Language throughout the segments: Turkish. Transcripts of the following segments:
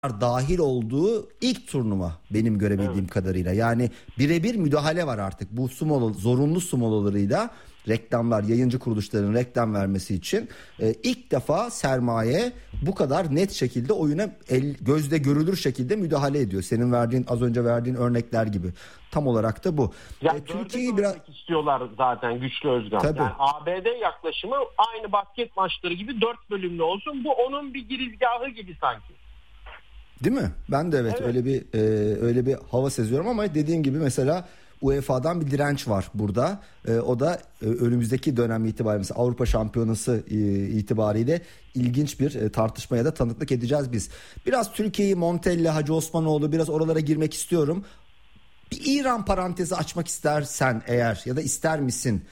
dahil olduğu ilk turnuva benim görebildiğim kadarıyla. Yani birebir müdahale var artık bu zorunlu sumolalarıyla reklamlar, yayıncı kuruluşların reklam vermesi için ilk defa sermaye bu kadar net şekilde oyuna gözde görülür şekilde müdahale ediyor. Senin az önce verdiğin örnekler gibi. Tam olarak da bu. Yani Türkiye'yi biraz istiyorlar zaten Güçlü Özkan. Tabii. Yani ABD yaklaşımı aynı basket maçları gibi 4 bölümlü olsun. Bu onun bir girizgahı gibi sanki. Değil mi? Ben de evet. öyle bir hava seziyorum ama dediğim gibi mesela UEFA'dan bir direnç var burada. O da önümüzdeki dönem itibariyle mesela Avrupa Şampiyonası itibariyle ilginç bir tartışmaya da tanıklık edeceğiz biz. Biraz Türkiye'yi, Montella, Hacı Osmanoğlu biraz oralara girmek istiyorum. Bir İran parantezi açmak istersen eğer ya da ister misin?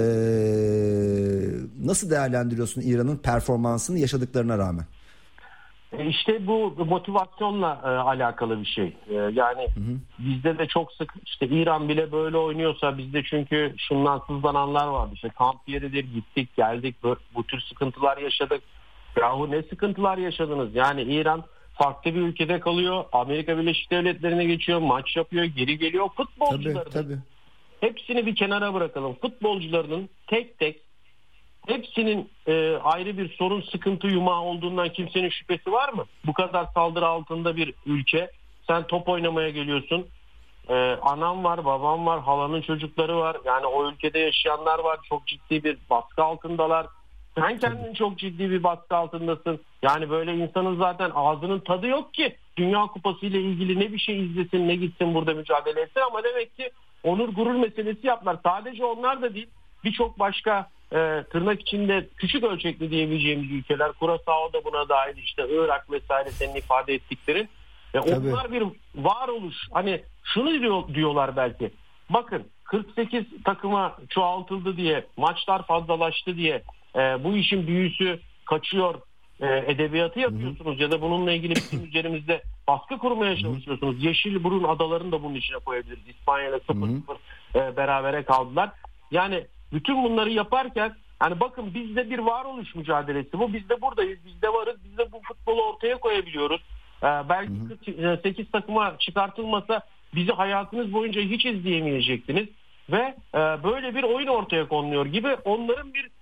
Nasıl değerlendiriyorsun İran'ın performansını yaşadıklarına rağmen? İşte bu motivasyonla alakalı bir şey. Yani bizde de çok sık işte İran bile böyle oynuyorsa bizde çünkü şundan sızlananlar vardı. İşte kamp yeridir, gittik geldik bu tür sıkıntılar yaşadık. Yahu ne sıkıntılar yaşadınız? Yani İran farklı bir ülkede kalıyor. Amerika Birleşik Devletleri'ne geçiyor, maç yapıyor, geri geliyor. Futbolcuların tabii. hepsini bir kenara bırakalım. Futbolcularının tek tek hepsinin ayrı bir sorun, sıkıntı yumağı olduğundan kimsenin şüphesi var mı? Bu kadar saldırı altında bir ülke. Sen top oynamaya geliyorsun. Anam var, babam var, halanın çocukları var. Yani o ülkede yaşayanlar var. Çok ciddi bir baskı altındalar. Sen kendin çok ciddi bir baskı altındasın. Yani böyle insanın zaten ağzının tadı yok ki. Dünya Kupası ile ilgili ne bir şey izlesin, ne gitsin burada mücadele etsin. Ama demek ki onur gurur meselesi yaptılar. Sadece onlar da değil. Birçok başka tırnak içinde küçük ölçekli diyebileceğimiz ülkeler, Kurazao da buna dahil, işte Irak vesaire senin ifade ettiklerin. Onlar bir varoluş. Hani şunu diyorlar belki. Bakın 48 takıma çoğaltıldı diye, maçlar fazlalaştı diye bu işin büyüsü kaçıyor edebiyatı yapıyorsunuz ya da bununla ilgili bizim üzerimizde baskı kurmaya çalışıyorsunuz. Yeşilburun adalarını da bunun içine koyabiliriz. İspanya'yla 0-0 berabere kaldılar. Yani bütün bunları yaparken hani bakın bizde bir varoluş mücadelesi bu. Biz de buradayız. Biz de varız. Biz de bu futbolu ortaya koyabiliyoruz. Belki 8 takıma çıkartılmasa bizi hayatınız boyunca hiç izleyemeyecektiniz. Ve böyle bir oyun ortaya konuluyor gibi onların bir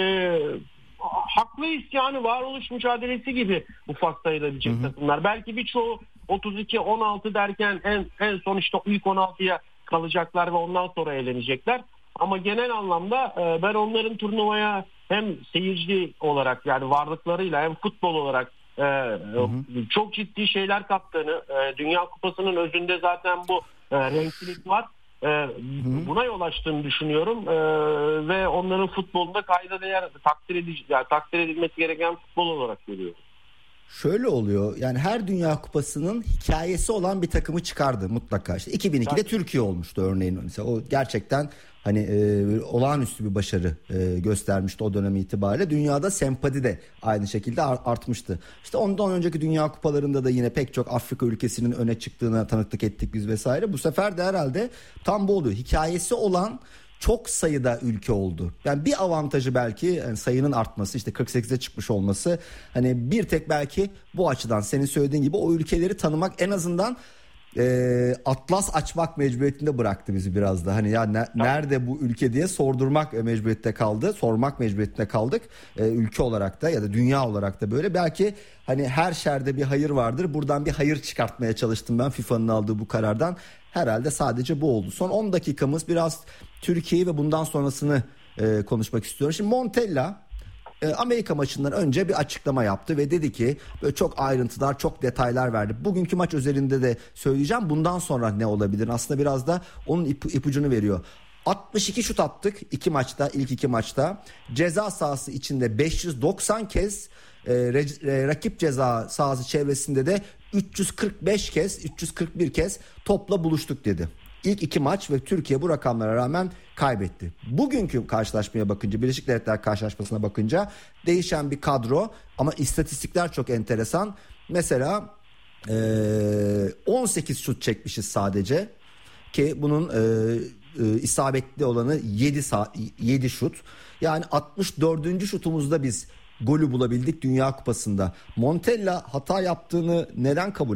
haklı isyanı, varoluş mücadelesi gibi ufak sayılabilecek takımlar. Belki birçoğu 32-16 derken en son işte ilk 16'ya kalacaklar ve ondan sonra eğlenecekler. Ama genel anlamda ben onların turnuvaya hem seyirci olarak yani varlıklarıyla hem futbol olarak çok ciddi şeyler kattığını, Dünya Kupası'nın özünde zaten bu renklilik var. Buna yol açtığını düşünüyorum ve onların futbolunda kayda değer takdir edilmesi gereken futbol olarak görüyorum. Şöyle oluyor yani her Dünya Kupası'nın hikayesi olan bir takımı çıkardı mutlaka. İşte 2002'de Türkiye olmuştu örneğin. Mesela o gerçekten hani olağanüstü bir başarı göstermişti o dönem itibariyle. Dünyada sempati de aynı şekilde artmıştı. İşte ondan önceki Dünya Kupalarında da yine pek çok Afrika ülkesinin öne çıktığına tanıklık ettik biz vesaire. Bu sefer de herhalde tam bu oluyor. Hikayesi olan çok sayıda ülke oldu. Yani bir avantajı belki yani sayının artması, işte 48'e çıkmış olması. Hani bir tek belki bu açıdan senin söylediğin gibi o ülkeleri tanımak en azından atlas açmak mecburiyetinde bıraktı bizi biraz da. Hani ya nerede bu ülke diye sormak mecburiyetinde kaldık. Ülke olarak da ya da dünya olarak da böyle. Belki hani her şerde bir hayır vardır. Buradan bir hayır çıkartmaya çalıştım ben FIFA'nın aldığı bu karardan. Herhalde sadece bu oldu. Son 10 dakikamız biraz Türkiye ve bundan sonrasını konuşmak istiyorum. Şimdi Montella Amerika maçından önce bir açıklama yaptı ve dedi ki böyle çok ayrıntılar, çok detaylar verdi. Bugünkü maç özelinde de söyleyeceğim. Bundan sonra ne olabilir? Aslında biraz da onun ipucunu veriyor. 62 şut attık ilk iki maçta. Ceza sahası içinde 590 kez, rakip ceza sahası çevresinde de 341 kez topla buluştuk dedi. İlk iki maç ve Türkiye bu rakamlara rağmen kaybetti. Bugünkü karşılaşmaya bakınca, Birleşik Devletler karşılaşmasına bakınca değişen bir kadro ama istatistikler çok enteresan. Mesela 18 şut çekmişiz sadece ki bunun isabetli olanı 7 şut. Yani 64. şutumuzda biz golü bulabildik Dünya Kupası'nda. Montella hata yaptığını neden kabul